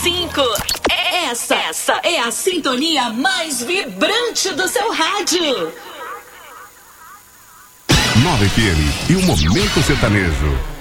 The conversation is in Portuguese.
101,5. Essa é a sintonia mais vibrante do seu rádio. 9 FM e o Momento Sertanejo.